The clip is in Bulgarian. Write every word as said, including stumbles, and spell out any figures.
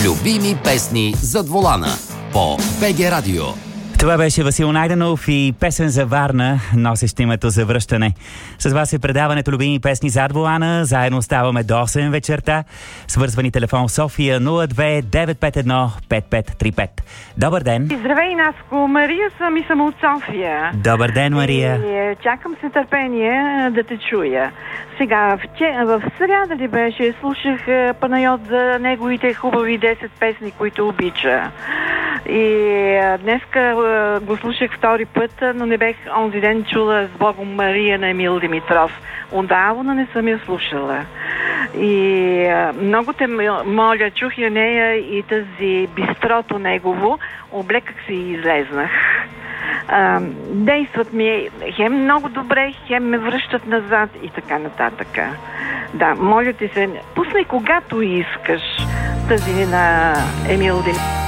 Любими песни зад волана по БГ Радио. Това беше Васил Найденов и песен за Варна, носещ името за връщане. С вас е предаването Любими песни зад волана. Заедно ставаме до осем вечерта. Свързвани телефон в София нула две девет пет едно пет пет три пет. Добър ден! Здравей, Наско! Мария съм и съм от София. Добър ден, Мария! И, чакам с нетърпение да те чуя. Сега, в, че, в сряда ли беше, слушах Панайот за неговите хубави десет песни, които обича. И днеска го слушах втори път, но не бех онзи ден чула с Богом Мария на Емил Димитров. Отдавна не съм я слушала. И много те моля, чух я нея и тази бистрото негово, облеках се и излезнах. А, действат ми хем много добре, хем ме връщат назад и така нататък. Да, моля ти се, пуснай когато искаш тази на Емил Димитров.